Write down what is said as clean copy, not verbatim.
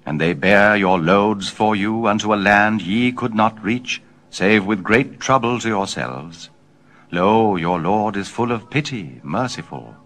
And they bear your loads for you unto a land ye could not reach, save with great trouble to yourselves. Lo, your Lord is full of pity, merciful.